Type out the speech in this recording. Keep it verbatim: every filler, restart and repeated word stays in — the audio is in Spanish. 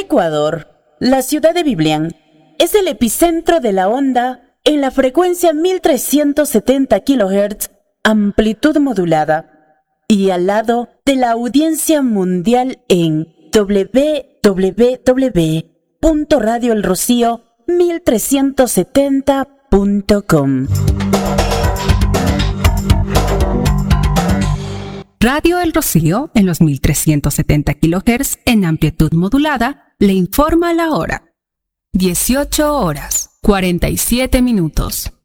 Ecuador, la ciudad de Biblián es el epicentro de la onda en la frecuencia mil trescientos setenta kilohertz, amplitud modulada, y al lado de la audiencia mundial en doble u doble u doble u punto radio el rocío mil trescientos setenta punto com. Radio El Rocío, en los mil trescientos setenta kilohertz en amplitud modulada, le informa la hora. dieciocho horas, cuarenta y siete minutos.